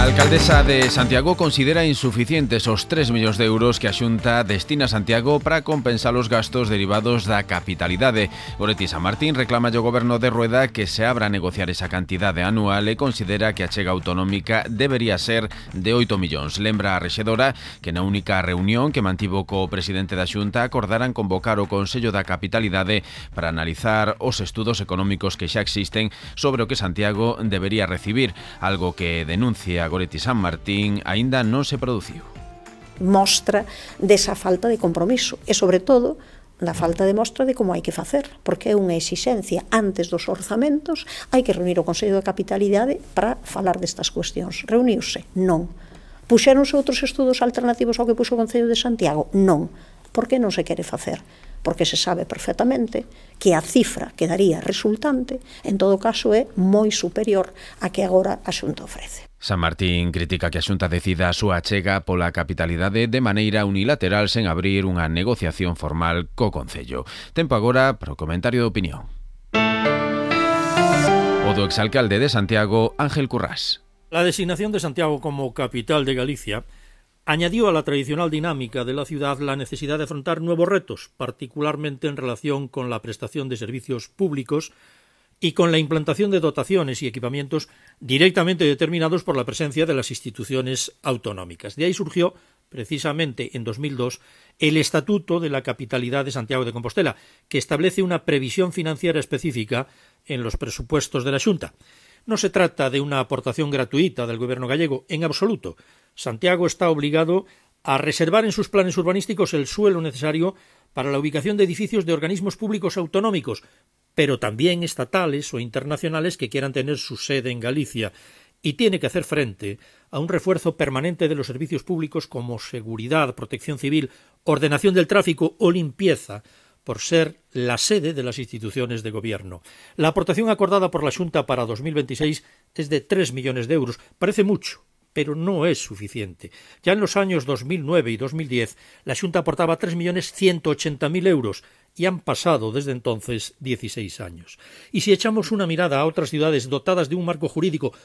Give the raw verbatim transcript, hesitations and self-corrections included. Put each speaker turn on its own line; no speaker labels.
alcaldesa de Santiago considera insuficientes os tres millóns de euros que a Xunta destina a Santiago para compensar os gastos derivados da capitalidade. Goretti Sanmartín reclama ao goberno de Rueda que se abra a negociar esa cantidade anual e considera que a achega autonómica debería ser de oito millóns. Lembra a rexedora que na única reunión que mantivo co presidente da Xunta acordaran convocar o Consello da Capitalidade para analizar os estudos económicos que xa existen sobre o que Santiago debería recibir, algo que denuncia Goretti Sanmartín aínda non se produciu.
Mostra desa falta de compromiso e, sobre todo, da falta de mostra de como hai que facer, porque é unha exixencia antes dos orzamentos, hai que reunir o Consello da Capitalidade para falar destas cuestións. Reuniuse? Non. Puxéronse outros estudos alternativos ao que puxo o Concello de Santiago? Non. Por que non se quere facer? Porque se sabe perfectamente que a cifra que daría resultante, en todo caso, é moi superior a que agora a Xunta ofrece.
Sanmartín critica que a Xunta decida a súa achega pola capitalidade de maneira unilateral sen abrir unha negociación formal co Concello. Tempo agora para o comentario de opinión. O do exalcalde de Santiago, Ángel Currás.
La designación de Santiago como capital de Galicia añadió a la tradicional dinámica de la ciudad la necesidad de afrontar nuevos retos, particularmente en relación con la prestación de servicios públicos y con la implantación de dotaciones y equipamientos directamente determinados por la presencia de las instituciones autonómicas. De ahí surgió, precisamente en dos mil dos, el Estatuto de la Capitalidad de Santiago de Compostela, que establece una previsión financiera específica en los presupuestos de la Xunta. No se trata de una aportación gratuita del gobierno gallego, en absoluto. Santiago está obligado a reservar en sus planes urbanísticos el suelo necesario para la ubicación de edificios de organismos públicos autonómicos, pero también estatales o internacionales que quieran tener su sede en Galicia, y tiene que hacer frente a un refuerzo permanente de los servicios públicos como seguridad, protección civil, ordenación del tráfico o limpieza, por ser la sede de las instituciones de gobierno. La aportación acordada por la Xunta para dos mil veintiséis es de tres millones de euros. Parece mucho, pero no es suficiente. Ya en los años dos mil nueve y dos mil diez, la Xunta aportaba tres millones ciento ochenta mil euros y han pasado desde entonces dieciséis años. Y si echamos una mirada a otras ciudades dotadas de un marco jurídico